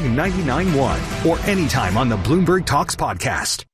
99.1 or anytime on the Bloomberg Talks podcast.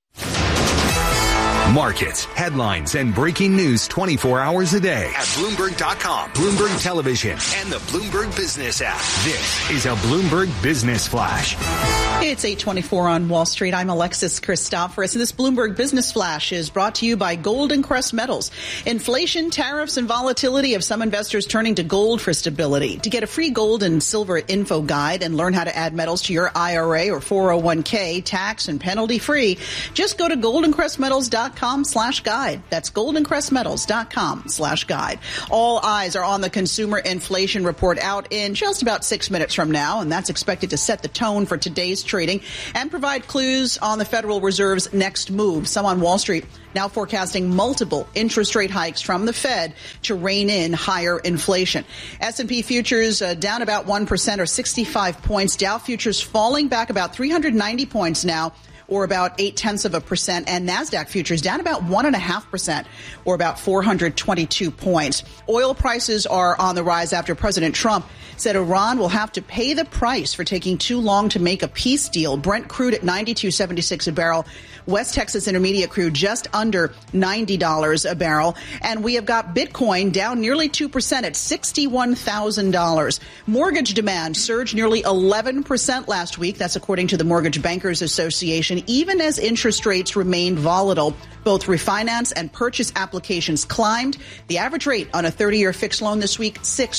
Markets, headlines, and breaking news 24 hours a day at Bloomberg.com, Bloomberg Television, and the Bloomberg Business app. This is a Bloomberg Business Flash. It's 8:24 on Wall Street. I'm Alexis Christoforous, and this Bloomberg Business Flash is brought to you by Golden Crest Metals. Inflation, tariffs, and volatility have some investors turning to gold for stability. To get a free gold and silver info guide and learn how to add metals to your IRA or 401k, tax and penalty free, just go to goldencrestmetals.com/guide. That's goldencrestmetals.com/guide. All eyes are on the consumer inflation report out in just about 6 minutes from now, and that's expected to set the tone for today's trading and provide clues on the Federal Reserve's next move. Some on Wall Street now forecasting multiple interest rate hikes from the Fed to rein in higher inflation. S&P futures down about 1% or 65 points. Dow futures falling back about 390 points now, or about 0.8%, and NASDAQ futures down about 1.5%, or about 422 points. Oil prices are on the rise after President Trump said Iran will have to pay the price for taking too long to make a peace deal. Brent crude at $92.76 a barrel. West Texas Intermediate crude just under $90 a barrel. And we have got Bitcoin down nearly 2% at $61,000. Mortgage demand surged nearly 11% last week. That's according to the Mortgage Bankers Association, even as interest rates remained volatile. Both refinance and purchase applications climbed. The average rate on a 30-year fixed loan this week,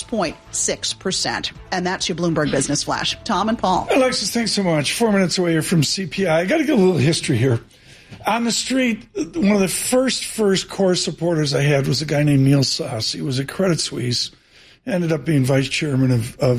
6.6%. And that's your Bloomberg Business Flash. Tom and Paul. Alexis, thanks so much. 4 minutes away from CPI. I got to get a little history here. On the street, one of the first core supporters I had was a guy named Neil Sauce. He was at Credit Suisse, ended up being vice chairman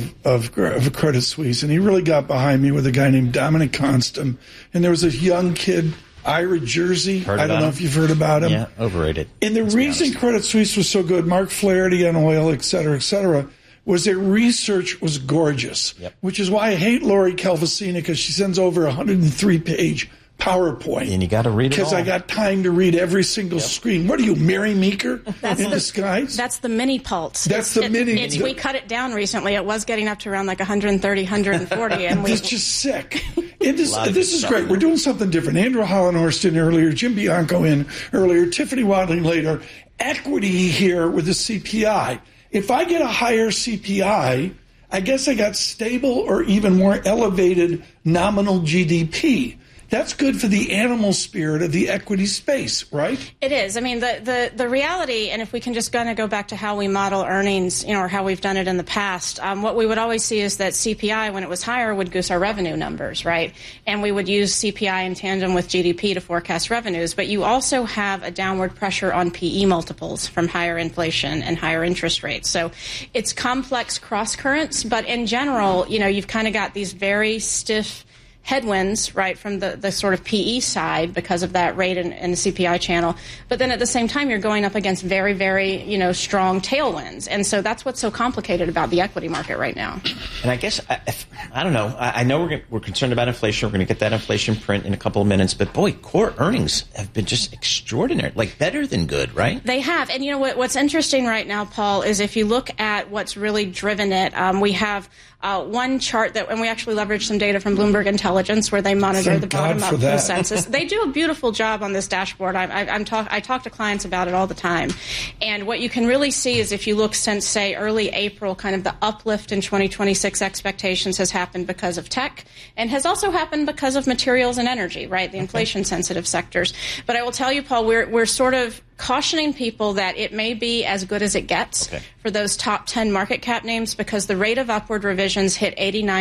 of Credit Suisse, and he really got behind me with a guy named Dominic Constam. And there was a young kid, Ira Jersey. I don't know if you've heard about him. Yeah, overrated. And the reason Credit Suisse was so good, Mark Flaherty on oil, et cetera, was their research was gorgeous, which is why I hate Lori Calvasina, because she sends over a 103-page PowerPoint. And you got to read it all. Because I got time to read every single screen. What are you, Mary Meeker in disguise? That's the mini pulse. That's the mini. We cut it down recently. It was getting up to around like 130, 140. And it's just sick. This is great. We're doing something different. Andrew Hollenhorst in earlier, Jim Bianco in earlier, Tiffany Wadling later. Equity here with the CPI. If I get a higher CPI, I guess I got stable or even more elevated nominal GDP. That's good for the animal spirit of the equity space, right? It is. I mean, the reality, and if we can just kind of go back to how we model earnings, or how we've done it in the past, what we would always see is that CPI, when it was higher, would goose our revenue numbers, right? And we would use CPI in tandem with GDP to forecast revenues. But you also have a downward pressure on PE multiples from higher inflation and higher interest rates. So it's complex cross currents, but in general, you've kind of got these very stiff headwinds, right, from the sort of PE side because of that rate in the CPI channel. But then at the same time, you're going up against very, very, strong tailwinds. And so that's what's so complicated about the equity market right now. And I guess, I don't know. I know we're concerned about inflation. We're going to get that inflation print in a couple of minutes. But, boy, core earnings have been just extraordinary, like better than good, right? They have. And, what's interesting right now, Paul, is if you look at what's really driven it, we have one chart and we actually leverage some data from Bloomberg Intelligence where they monitor the bottom-up consensus. They do a beautiful job on this dashboard. I talk to clients about it all the time. And what you can really see is if you look since, say, early April, kind of the uplift in 2026 expectations has happened because of tech and has also happened because of materials and energy, right, the inflation-sensitive sectors. But I will tell you, Paul, we're sort of cautioning people that it may be as good as it gets for those top 10 market cap names because the rate of upward revisions hit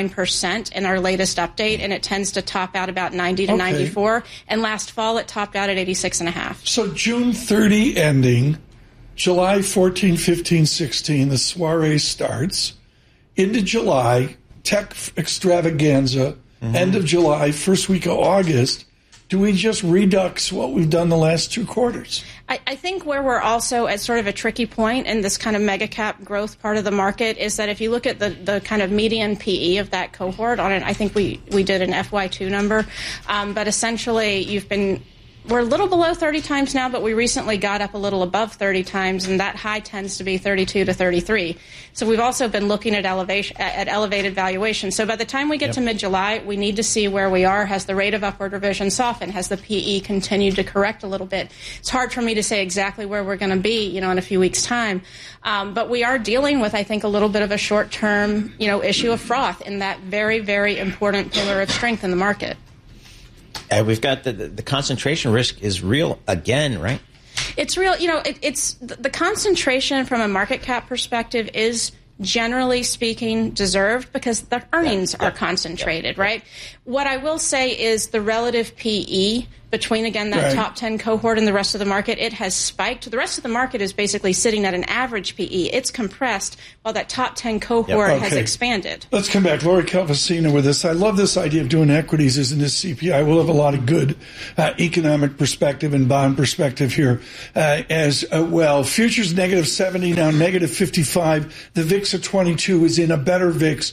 89% in our latest update, and it tends to top out about 90 to 94. And last fall, it topped out at 86.5. So June 30 ending, July 14, 15, 16, the soiree starts. Into July, tech extravaganza, end of July, first week of August. Do we just redux what we've done the last 2 quarters? I think where we're also at sort of a tricky point in this kind of mega cap growth part of the market is that if you look at the kind of median PE of that cohort on it, I think we did an FY2 number, but essentially you've been we're a little below 30 times now, but we recently got up a little above 30 times, and that high tends to be 32 to 33. So we've also been looking at elevated valuation. So by the time we get to mid-July, we need to see where we are. Has the rate of upward revision softened? Has the PE continued to correct a little bit? It's hard for me to say exactly where we're going to be, in a few weeks' time. But we are dealing with, I think, a little bit of a short-term, issue of froth in that very, very important pillar of strength in the market. We've got the concentration risk is real again, right? It's real. It's the concentration from a market cap perspective is generally speaking deserved because the earnings are concentrated, right? What I will say is the relative PE between, again, that top 10 cohort and the rest of the market, it has spiked. The rest of the market is basically sitting at an average PE. It's compressed while that top 10 cohort has expanded. Let's come back. Lori Calvasina with us. I love this idea of doing equities as in this CPI. We'll have a lot of good economic perspective and bond perspective here as well. Futures negative 70, now negative 55. The VIX of 22 is in a better VIX,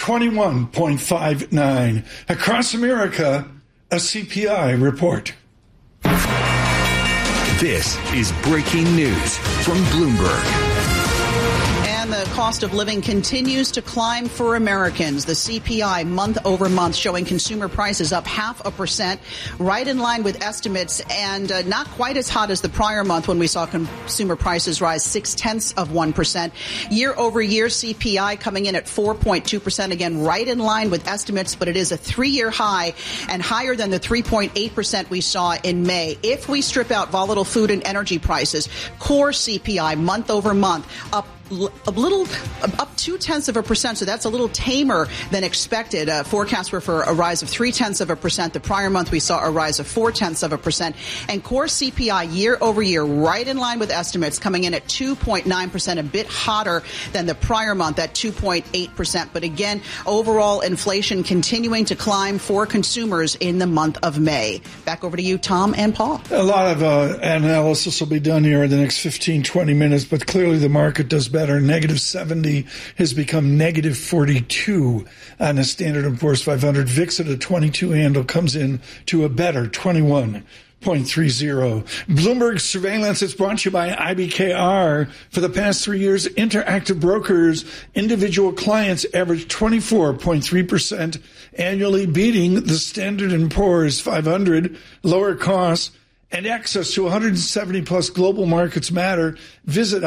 21.59. Across America, a CPI report. This is breaking news from Bloomberg. And the cost of living continues to climb for Americans. The CPI month over month showing consumer prices up 0.5%, right in line with estimates, and not quite as hot as the prior month when we saw consumer prices rise 0.6%. Year over year CPI coming in at 4.2%, again right in line with estimates, but it is a 3-year high and higher than the 3.8% we saw in May. If we strip out volatile food and energy prices, core CPI month over month up 0.2%, so that's a little tamer than expected. Forecasts were for a rise of 0.3%. The prior month we saw a rise of 0.4%, and core CPI year over year right in line with estimates, coming in at 2.9%, a bit hotter than the prior month at 2.8%. But again, overall inflation continuing to climb for consumers in the month of May. Back over to you, Tom and Paul. A lot of analysis will be done here in the next 15-20 minutes, but clearly the market does better. Negative 70 has become negative 42 on the Standard & Poor's 500. VIX at a 22 handle comes in to a better 21.30. Bloomberg Surveillance is brought to you by IBKR. For the past 3 years, Interactive Brokers individual clients averaged 24.3% annually, beating the Standard & Poor's 500. Lower costs and access to 170 plus global markets matter. Visit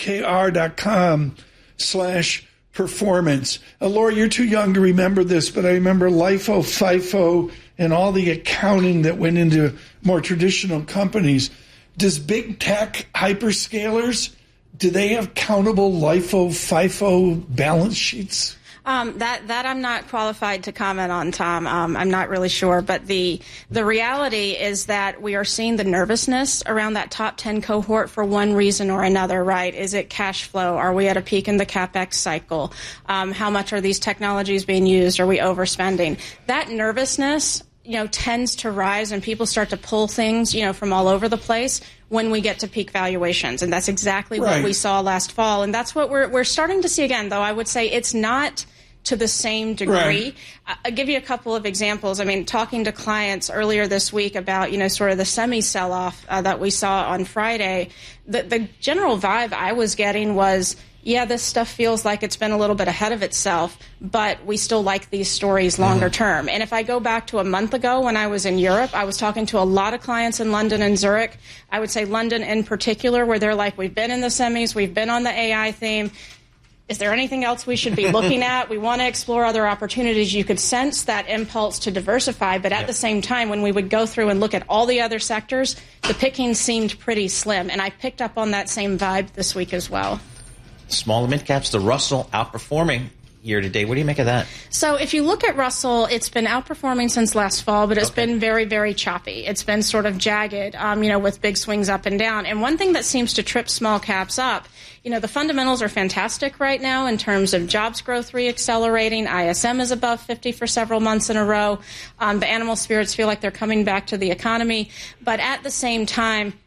ibkr.com/performance. Laura, you're too young to remember this, but I remember LIFO, FIFO, and all the accounting that went into more traditional companies. Does big tech hyperscalers, do they have countable LIFO, FIFO balance sheets? That I'm not qualified to comment on, Tom. I'm not really sure. But the reality is that we are seeing the nervousness around that top 10 cohort for one reason or another, right? Is it cash flow? Are we at a peak in the CapEx cycle? How much are these technologies being used? Are we overspending? That nervousness, tends to rise and people start to pull things, from all over the place when we get to peak valuations. And that's exactly what we saw last fall. And that's what we're starting to see again, though. I would say it's not to the same degree. Right. I'll give you a couple of examples. I mean, talking to clients earlier this week about, sort of the semi sell-off that we saw on Friday, the general vibe I was getting was, yeah, this stuff feels like it's been a little bit ahead of itself, but we still like these stories longer term. And if I go back to a month ago when I was in Europe, I was talking to a lot of clients in London and Zurich. I would say London in particular, where they're like, we've been in the semis, we've been on the AI theme. Is there anything else we should be looking at? We want to explore other opportunities. You could sense that impulse to diversify, but at the same time, when we would go through and look at all the other sectors, the picking seemed pretty slim. And I picked up on that same vibe this week as well. Small and mid caps, the Russell outperforming year to date. What do you make of that? So if you look at Russell, it's been outperforming since last fall, but it's been very, very choppy. It's been sort of jagged, with big swings up and down. And one thing that seems to trip small caps up, the fundamentals are fantastic right now in terms of jobs growth reaccelerating. ISM is above 50 for several months in a row. The animal spirits feel like they're coming back to the economy. But at the same time,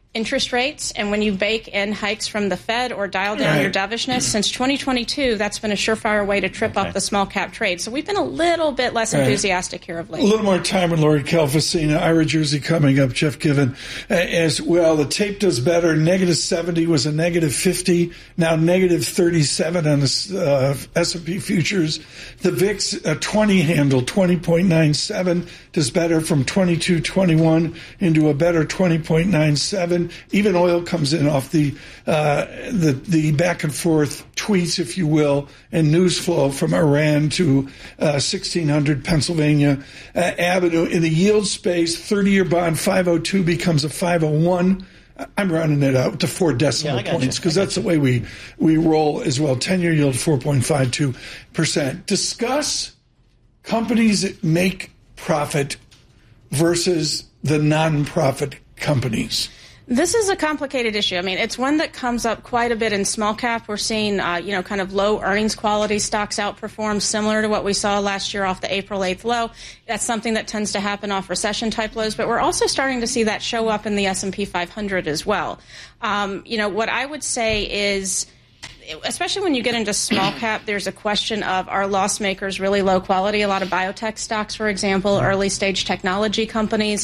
interest rates, and when you bake in hikes from the Fed or dial down your dovishness, since 2022, that's been a surefire way to trip up the small cap trade. So we've been a little bit less enthusiastic here of late. A little more time with Lori Calvasina, Ira Jersey coming up, Jeff Given as well. The tape does better. -70 was a -50, now -37 on the S&P futures. The VIX, a 20 handle, 20.97, does better from 22.21 into a better 20.97. Even oil comes in off the back and forth tweets, if you will, and news flow from Iran to 1600 Pennsylvania Avenue. In the yield space, 30-year bond 502 becomes a 501. I'm rounding it out to 4 decimal points because that's the way we roll as well. 10-year yield 4.52%. Discuss companies that make profit versus the non-profit companies. This is a complicated issue. I mean, it's one that comes up quite a bit in small cap. We're seeing, kind of low earnings quality stocks outperform, similar to what we saw last year off the April 8th low. That's something that tends to happen off recession type lows, but we're also starting to see that show up in the S&P 500 as well. What I would say is, especially when you get into small cap, there's a question of, are loss makers really low quality? A lot of biotech stocks, for example, early stage technology companies.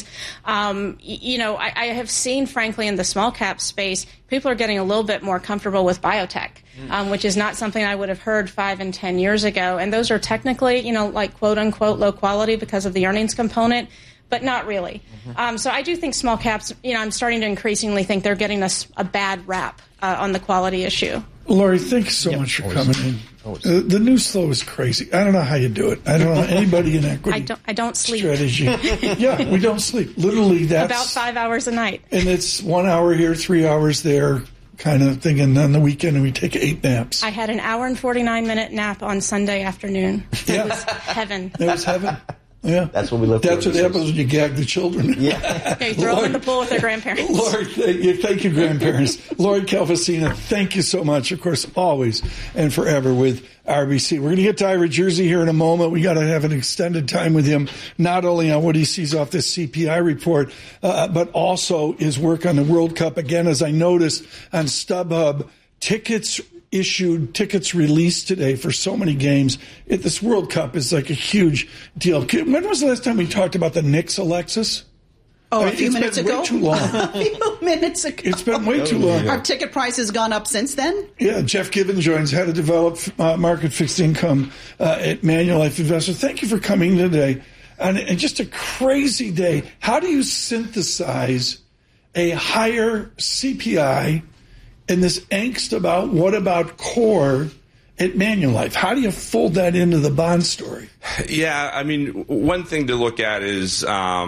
I have seen, frankly, in the small cap space, people are getting a little bit more comfortable with biotech, which is not something I would have heard 5 and 10 years ago. And those are technically, like quote unquote low quality because of the earnings component, but not really. So I do think small caps, I'm starting to increasingly think they're getting a bad rap on the quality issue. Lori, thanks so much for coming in. The news flow is crazy. I don't know how you do it. I don't know anybody in equity. I don't sleep. Strategy. Yeah, we don't sleep. Literally, that's about 5 hours a night. And it's 1 hour here, 3 hours there, kind of thing. And on the weekend, we take 8 naps. I had an hour and 49-minute nap on Sunday afternoon. It was heaven. It was heaven. Yeah, that's what we look for. That's what happens when you gag the children. Yeah, you throw them in the pool with their grandparents. Lord, thank you, grandparents. Lori Calvasina, thank you so much. Of course, always and forever with RBC. We're going to get to Ira Jersey here in a moment. We got to have an extended time with him, not only on what he sees off this CPI report, but also his work on the World Cup. Again, as I noticed on StubHub, tickets released today for so many games. This World Cup is like a huge deal. When was the last time we talked about the Knicks, Alexis? A few minutes ago. Way too long. A few minutes ago. It's been way too long. Our ticket price has gone up since then? Yeah, Jeff Given joins, head of developed market fixed income at Manulife Investors. Thank you for coming today. And just a crazy day. How do you synthesize a higher CPI and this angst about what about core at Manulife? How do you fold that into the bond story? Yeah, I mean, one thing to look at is,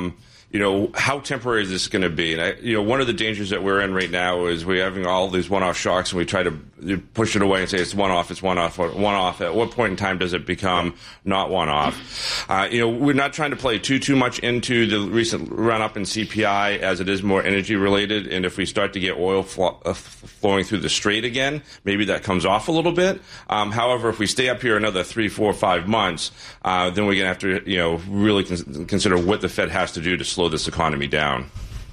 how temporary is this going to be? And one of the dangers that we're in right now is we're having all these one-off shocks, and we try to push it away and say it's one-off. At what point in time does it become not one-off? We're not trying to play too much into the recent run-up in CPI as it is more energy-related. And if we start to get oil flowing through the strait again, maybe that comes off a little bit. However, if we stay up here another 3, 4, 5 months, then we're going to have to, really consider what the Fed has to do to slow this economy down.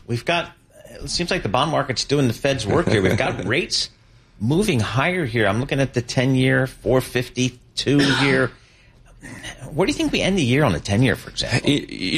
It seems like the bond market's doing the Fed's work here. We've got rates moving higher here. I'm looking at the 10-year, 452 year. Where do you think we end the year on the 10-year, for example?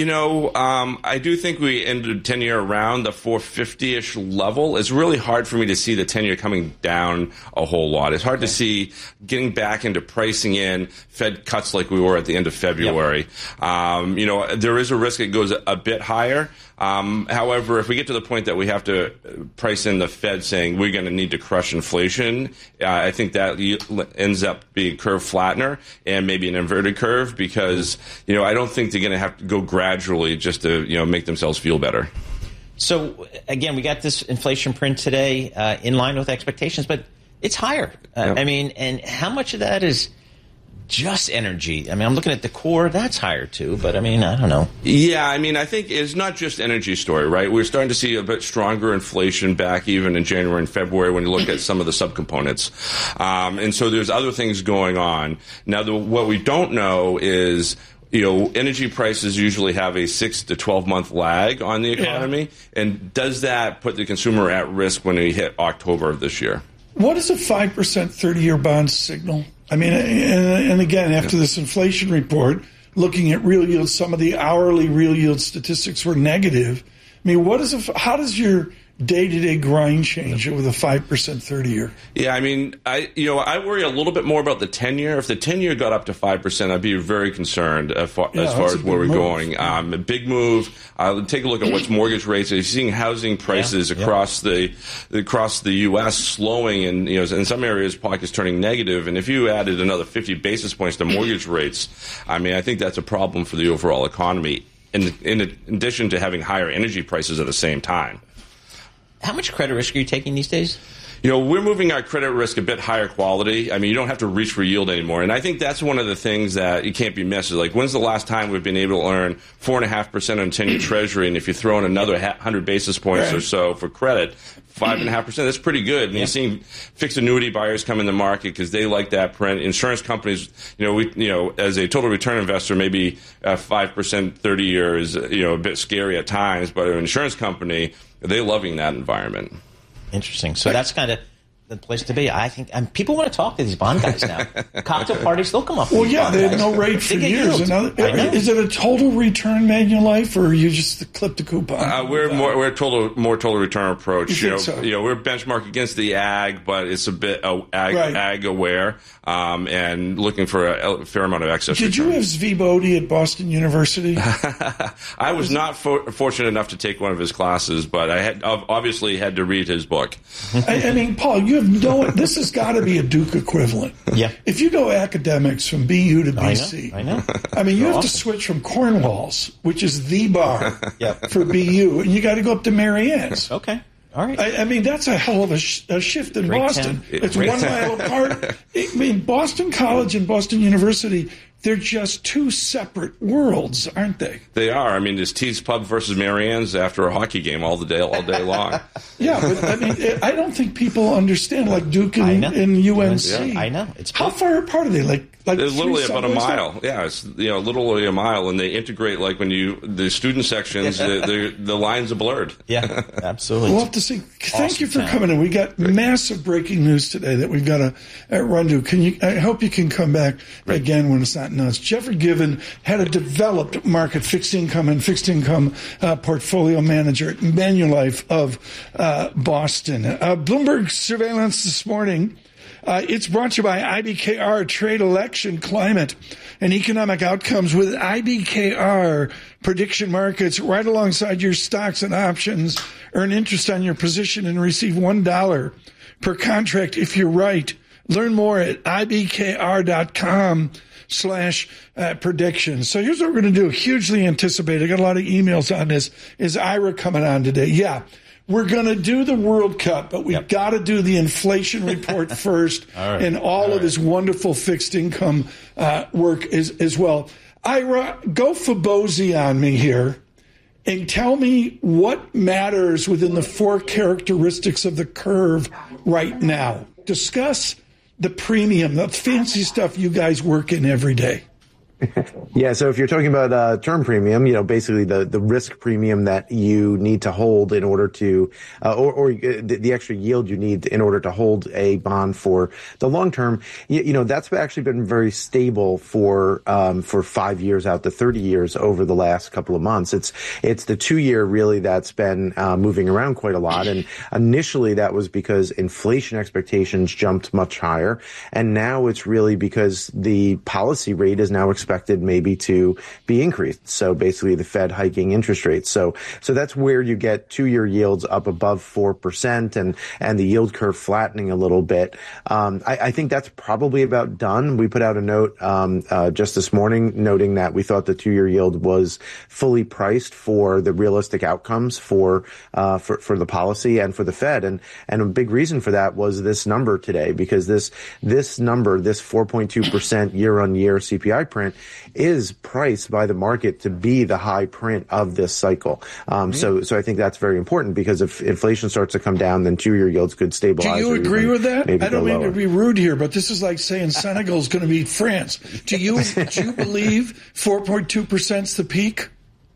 I do think we ended 10-year around the 450-ish level. It's really hard for me to see the 10-year coming down a whole lot. It's hard to see getting back into pricing in Fed cuts like we were at the end of February. Yep. There is a risk it goes a bit higher. However, if we get to the point that we have to price in the Fed saying we're going to need to crush inflation, I think that ends up being a curve flattener and maybe an inverted curve because, I don't think they're going to have to go gradually just to, make themselves feel better. So, again, we got this inflation print today in line with expectations, but it's higher. Yep. And how much of that is just energy? I'm looking at the core. That's higher, too. But, I don't know. Yeah, I think it's not just energy story, right? We're starting to see a bit stronger inflation back even in January and February when you look at some of the subcomponents. And so there's other things going on. Now, what we don't know is, energy prices usually have a 6 to 12-month lag on the economy. Yeah. And does that put the consumer at risk when we hit October of this year? What does a 5% 30-year bond signal? I mean, and again, after this inflation report, looking at real yields, some of the hourly real yield statistics were negative. I mean, how does your day-to-day grind change with a 5% 30-year? Yeah, I mean, I worry a little bit more about the 10-year. If the 10-year got up to 5%, I'd be very concerned as far as where we're going. A big move. Take a look at what's mortgage rates. You're seeing housing prices across the U.S. slowing, and in some areas, pockets turning negative. And if you added another 50 basis points to mortgage rates, I mean, I think that's a problem for the overall economy. In addition to having higher energy prices at the same time. How much credit risk are you taking these days? We're moving our credit risk a bit higher quality. I mean, you don't have to reach for yield anymore. And I think that's one of the things that you can't be missed. Like, when's the last time we've been able to earn 4.5% on 10-year Treasury? And if you throw in another 100 basis points or so for credit, 5.5%, that's pretty good. And you're seeing fixed annuity buyers come in the market because they like that print. Insurance companies, as a total return investor, maybe 5% 30 year is, a bit scary at times. But an insurance company, they're loving that environment. Interesting. So that's kind of the place to be. I think people want to talk to these bond guys now. Cocktail parties, they'll come up with they had no rate for years. Is it a total return Manulife, or you just clip the coupon? We're a total return approach. So? We're benchmarked against the ag, but it's a bit ag aware, and looking for a fair amount of excess Did return. you have Zvi Bodie at Boston University? I was not fortunate enough to take one of his classes, but I had obviously had to read his book. I mean, Paul, this has got to be a Duke equivalent. Yeah. If you go academics from BU to BC, I know. I mean, you have to switch from Cornwall's, which is the bar for BU, and you got to go up to Marianne's. Okay. All right. I mean, that's a hell of a shift in Great Boston. town. It's 1 mile apart. I mean, Boston College and Boston University, they're just two separate worlds, aren't they? They are. I mean, there's Tees Pub versus Marianne's after a hockey game all day long. Yeah, but I mean, I don't think people understand, like Duke and UNC. Yeah, I know. How far apart are they? Like they're literally about a mile. Yeah, it's literally a mile, and they integrate like when the student sections, the lines are blurred. Yeah, absolutely. We'll have to see. Thank you for coming in. We got massive breaking news today that we've got to run to. I hope you can come back again when it's not nuts. Jeffrey Given had a developed market fixed income portfolio manager at Manulife of Boston. Bloomberg surveillance this morning. It's brought to you by IBKR Trade Election Climate and Economic Outcomes with IBKR Prediction Markets right alongside your stocks and options. Earn interest on your position and receive $1 per contract if you're right. Learn more at ibkr.com/predictions. So here's what we're going to do. Hugely anticipated. I got a lot of emails on this. Is Ira coming on today? Yeah. We're going to do the World Cup, but we've got to do the inflation report first and all of his wonderful fixed income work as well. Ira, go Fibonacci on me here and tell me what matters within the 4 characteristics of the curve right now. Discuss the premium, the fancy stuff you guys work in every day. Yeah, so if you're talking about term premium, basically the risk premium that you need to hold in order to, or the extra yield you need in order to hold a bond for the long term, that's actually been very stable for 5 years out to 30 years over the last couple of months. It's the 2-year really that's been moving around quite a lot, and initially that was because inflation expectations jumped much higher, and now it's really because the policy rate is now expected maybe to be increased. So basically the Fed hiking interest rates. So that's where you get 2-year yields up above 4% and the yield curve flattening a little bit. I think that's probably about done. We put out a note just this morning noting that we thought the 2-year yield was fully priced for the realistic outcomes for the policy and for the Fed. And a big reason for that was this number today, because this number, this 4.2% year-on-year CPI print, is priced by the market to be the high print of this cycle. So I think that's very important, because if inflation starts to come down, then 2-year yields could stabilize. Do you agree with that? I don't mean to be rude here, but this is like saying Senegal is going to beat France. Do you believe 4.2% is the peak?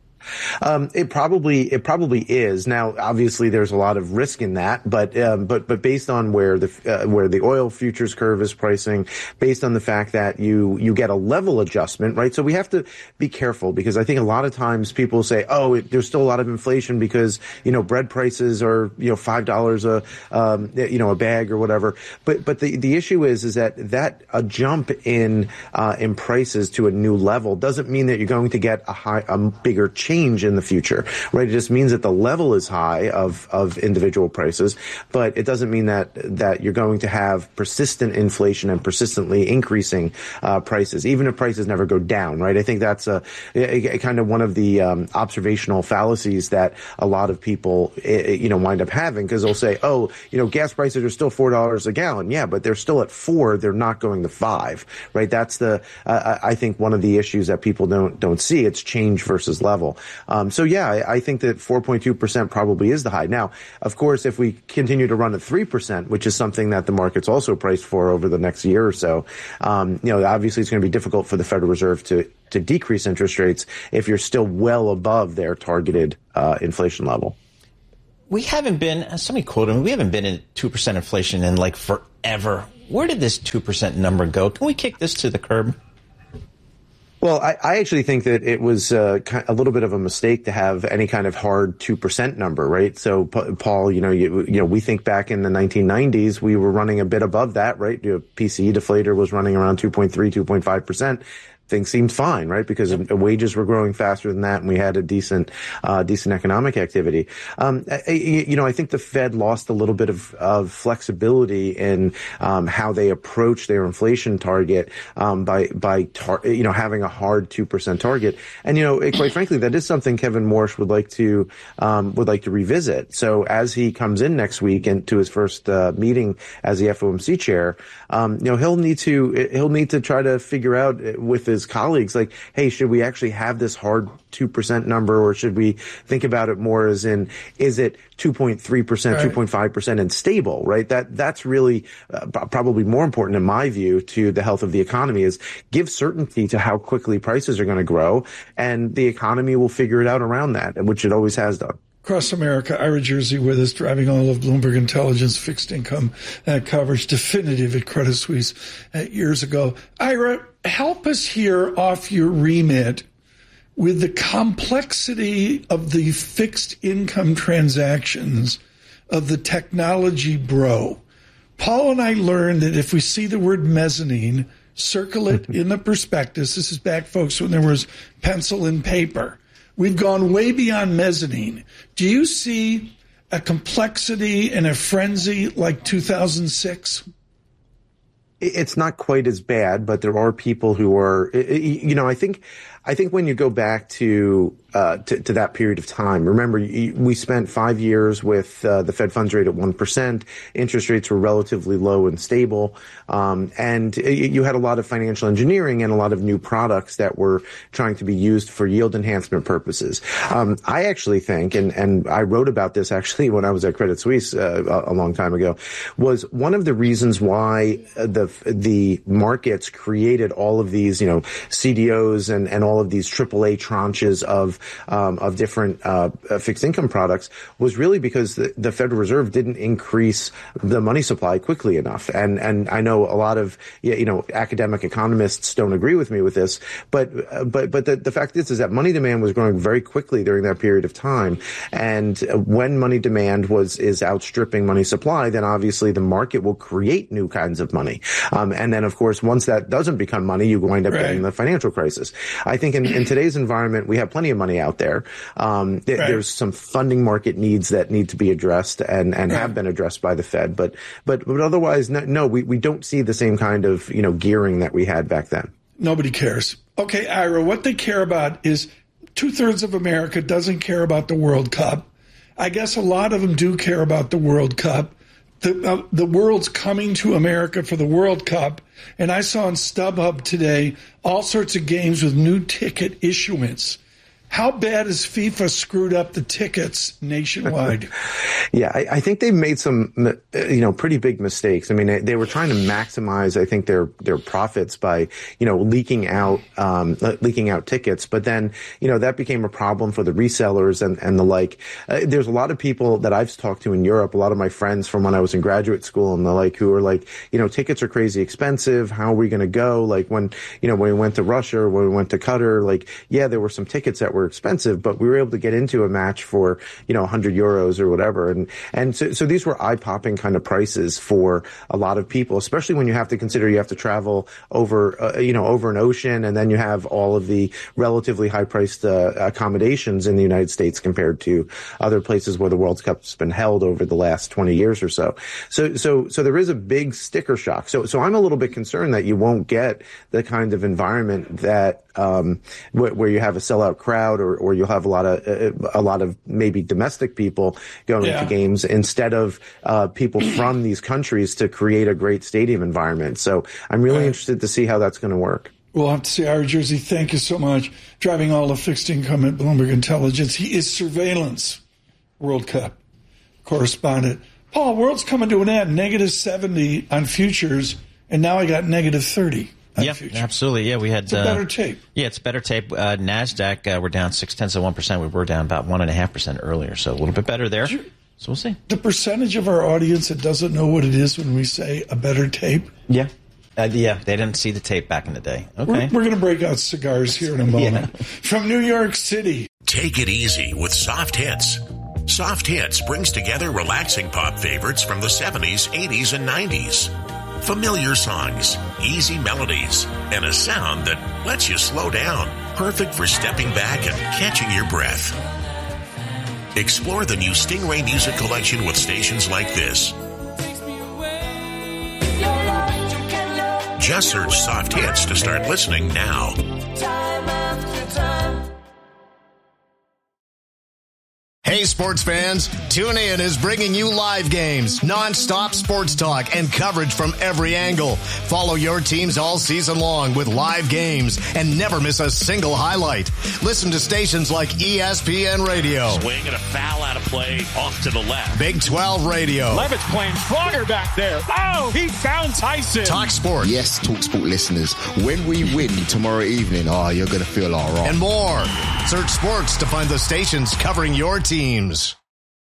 It probably is. Now, obviously, there's a lot of risk in that, but based on where the oil futures curve is pricing, based on the fact that you get a level adjustment, right? So we have to be careful, because I think a lot of times people say, there's still a lot of inflation because, bread prices are, $5 a bag or whatever. But the issue is that a jump in prices to a new level doesn't mean that you're going to get a bigger change in the future, right? It just means that the level is high of individual prices, but it doesn't mean that you're going to have persistent inflation and persistently increasing prices, even if prices never go down, right? I think that's a kind of one of the observational fallacies that a lot of people wind up having, because they'll say, gas prices are still $4 a gallon. Yeah, but they're still at 4. They're not going to 5, right? That's I think one of the issues that people don't see. It's change versus level. I think that 4.2% probably is the high. Now, of course, if we continue to run at 3%, which is something that the market's also priced for over the next year or so, obviously it's going to be difficult for the Federal Reserve to decrease interest rates if you're still well above their targeted inflation level. We haven't been, somebody quoted me, we haven't been in 2% inflation in like forever. Where did this 2% number go? Can we kick this to the curb? Well, I actually think that it was a little bit of a mistake to have any kind of hard 2% number, right? So, Paul, we think back in the 1990s, we were running a bit above that, right? PCE deflator was running around 2.3, 2.5%. Things seemed fine, right? Because wages were growing faster than that, and we had a decent economic activity. I think the Fed lost a little bit of flexibility in how they approach their inflation target by having a hard 2% target. And quite frankly, that is something Kevin Warsh would like to revisit. So as he comes in next week into his first meeting as the FOMC chair, he'll need to try to figure out with his colleagues, like, hey, should we actually have this hard 2% number, or should we think about it more as in, is it 2.3%, 2.5% and stable, right? That's really probably more important in my view to the health of the economy, is give certainty to how quickly prices are going to grow, and the economy will figure it out around that, which it always has done. Across America, Ira Jersey with us, driving all of Bloomberg Intelligence fixed income coverage, definitive at Credit Suisse years ago. Ira, help us here off your remit with the complexity of the fixed income transactions of the technology bro. Paul and I learned that if we see the word mezzanine, circle it in the prospectus. This is back, folks, when there was pencil and paper. We've gone way beyond mezzanine. Do you see a complexity and a frenzy like 2006? It's not quite as bad, but there are people who are, I think when you go back to that period of time, remember, we spent 5 years with the Fed funds rate at 1%. Interest rates were relatively low and stable. And you had a lot of financial engineering and a lot of new products that were trying to be used for yield enhancement purposes. I actually think, and I wrote about this actually when I was at Credit Suisse a long time ago, was one of the reasons why the markets created all of these, CDOs and all of these AAA tranches of different fixed income products was really because the Federal Reserve didn't increase the money supply quickly enough. And I know a lot of academic economists don't agree with me with this, but the fact is that money demand was growing very quickly during that period of time. And when money demand is outstripping money supply, then obviously the market will create new kinds of money. And then of course, once that doesn't become money, you wind up getting the financial crisis. I think in today's environment, we have plenty of money out there. There's some funding market needs that need to be addressed and have been addressed by the Fed. But otherwise, no, we don't see the same kind of, gearing that we had back then. Nobody cares. Okay, Ira, what they care about is 2/3 of America doesn't care about the World Cup. I guess a lot of them do care about the World Cup. the world's coming to America for the World Cup, and I saw on StubHub today all sorts of games with new ticket issuance. How bad has FIFA screwed up the tickets nationwide? Yeah, I think they've made some, pretty big mistakes. I mean, they were trying to maximize, I think, their profits by, leaking out tickets. But then, that became a problem for the resellers and the like. There's a lot of people that I've talked to in Europe, a lot of my friends from when I was in graduate school and the like, who are like, tickets are crazy expensive. How are we going to go? Like when we went to Russia or when we went to Qatar, like, yeah, there were some tickets that were expensive, but we were able to get into a match for, 100 euros or whatever. And so these were eye-popping kind of prices for a lot of people, especially when you have to consider you have to travel over an ocean, and then you have all of the relatively high-priced accommodations in the United States compared to other places where the World Cup's been held over the last 20 years or so. So there is a big sticker shock. So I'm a little bit concerned that you won't get the kind of environment that where you have a sellout crowd, or you'll have a lot of maybe domestic people going to games instead of people from these countries to create a great stadium environment. So I'm really interested to see how that's going to work. We'll have to see. Ira Jersey, thank you so much. Driving all the fixed income at Bloomberg Intelligence. He is Surveillance World Cup correspondent. Paul, world's coming to an end. -70 on futures, and now I got -30. Yeah, absolutely. Yeah, we had it's a better tape. Yeah, it's better tape. NASDAQ, we're down 0.6%. We were down about 1.5% earlier, so a little bit better there. So we'll see. The percentage of our audience that doesn't know what it is when we say a better tape? Yeah. They didn't see the tape back in the day. Okay. We're going to break out cigars here in a moment. From New York City. Take it easy with Soft Hits. Soft Hits brings together relaxing pop favorites from the 70s, 80s, and 90s. Familiar songs, easy melodies, and a sound that lets you slow down. Perfect for stepping back and catching your breath. Explore the new Stingray Music Collection with stations like this. Just search Soft Hits to start listening now. Hey, sports fans, TuneIn is bringing you live games, non-stop sports talk, and coverage from every angle. Follow your teams all season long with live games and never miss a single highlight. Listen to stations like ESPN Radio. Swing and a foul out of play off to the left. Big 12 Radio. Levitt's playing stronger back there. Oh, he found Tyson. Talk Sport. Yes, Talk Sport listeners, when we win tomorrow evening, you're going to feel all right. And more. Search sports to find the stations covering your teams.